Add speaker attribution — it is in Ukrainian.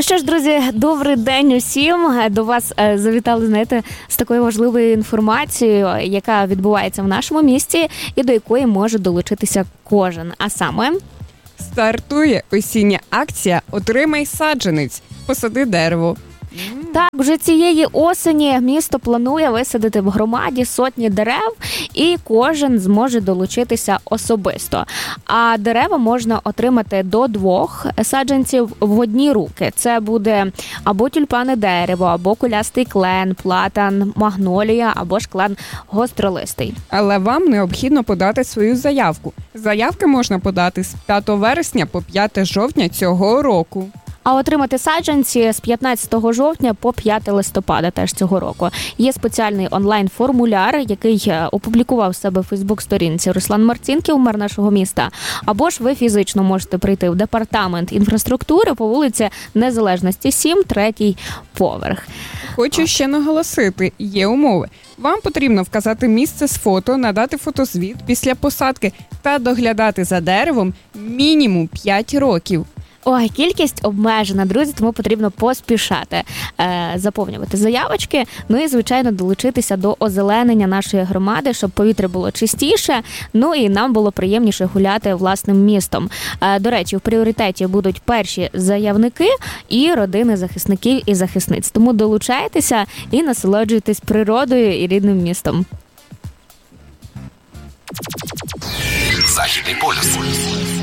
Speaker 1: Ну що ж, друзі, добрий день усім. До вас завітали, знаєте, з такою важливою інформацією, яка відбувається в нашому місті і до якої може долучитися кожен. А саме...
Speaker 2: Стартує осіння акція «Отримай саджанець. Посади дерево».
Speaker 1: Так, вже цієї осені місто планує висадити в громаді сотні дерев, і кожен зможе долучитися особисто. А дерева можна отримати до 2 саджанців в одні руки. Це буде або тюльпане дерево, або кулястий клен, платан, магнолія, або ж клен гостролистий.
Speaker 2: Але вам необхідно подати свою заявку. Заявки можна подати з 5 вересня по 5 жовтня цього року.
Speaker 1: А отримати саджанці з 15 жовтня по 5 листопада теж цього року. Є спеціальний онлайн-формуляр, який опублікував в себе в Фейсбук-сторінці Руслан Марцінків, мер нашого міста. Або ж ви фізично можете прийти в департамент інфраструктури по вулиці Незалежності 7, 3-й поверх.
Speaker 2: Хочу ще наголосити, є умови. Вам потрібно вказати місце з фото, надати фотозвіт після посадки та доглядати за деревом мінімум 5 років.
Speaker 1: Ой, кількість обмежена, друзі, тому потрібно поспішати заповнювати заявочки, ну і, звичайно, долучитися до озеленення нашої громади, щоб повітря було чистіше, ну і нам було приємніше гуляти власним містом. До речі, в пріоритеті будуть перші заявники і родини захисників і захисниць. Тому долучайтеся і насолоджуйтесь природою і рідним містом.
Speaker 3: Західний полюс.